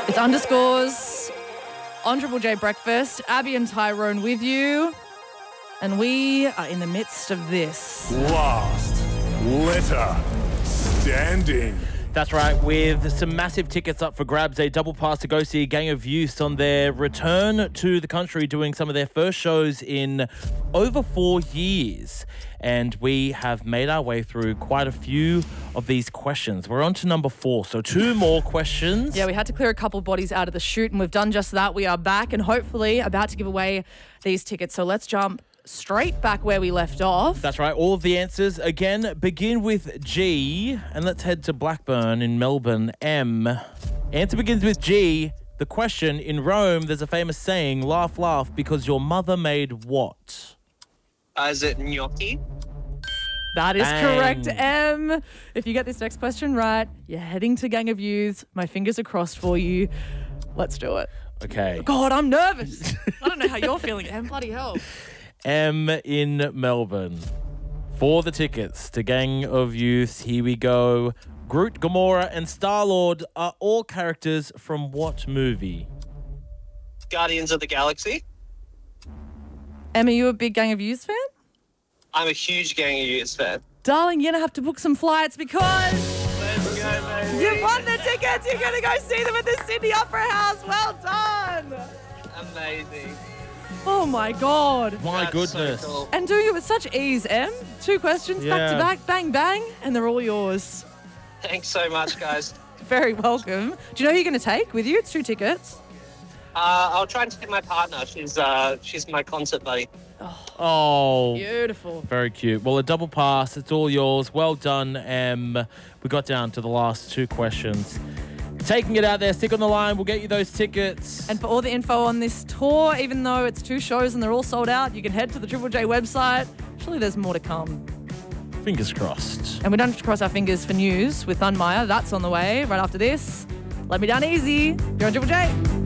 It's underscores on Triple J Breakfast. Abby and Tyrone with you. And we are in the midst of this. Last letter standing. That's right, with some massive tickets up for grabs, a double pass to go see Gang of Youth on their return to the country, doing some of their first shows in over 4 years. And we have made our way through quite a few of these questions. We're on to number 4, so 2 more questions. Yeah, we had to clear a couple bodies out of the chute, and we've done just that. We are back and hopefully about to give away these tickets. So let's jump straight back where we left off. That's right. All of the answers, again, begin with G. And let's head to Blackburn in Melbourne, M. Answer begins with G. The question, in Rome, there's a famous saying, laugh, laugh, because your mother made what? Is it gnocchi? That is Bang. correct, M. If you get this next question right, you're heading to Gang of Youths. My fingers are crossed for you. Let's do it. Okay. God, I'm nervous. I don't know how you're feeling, M. Bloody hell. M in Melbourne. For the tickets to Gang of Youths, here we go. Groot, Gamora, and Star-Lord are all characters from what movie? Guardians of the Galaxy. M, are you a big Gang of Youths fan? I'm a huge Gang of Youths fan. Darling, you're going to have to book some flights because Let's go, baby. you won the tickets. You're going to go see them at the Sydney Opera House. Well done. Amazing. Oh, my God. My That's goodness. So cool. And doing it with such ease, Em. 2 questions back to Yeah. back, bang, bang, and they're all yours. Thanks so much, guys. Very welcome. Do you know who you're going to take with you? It's 2 tickets. I'll try and take my partner. She's my concert buddy. Oh, Beautiful. very cute. Well, a double pass. It's all yours. Well done, M. We got down to the last 2 questions. Taking it out there. Stick on the line. We'll get you those tickets. And for all the info on this tour, even though it's 2 shows and they're all sold out, you can head to the Triple J website. Surely there's more to come. Fingers crossed. And we don't have to cross our fingers for news with Thunmire. That's on the way right after this. Let me down easy. You're on Triple J.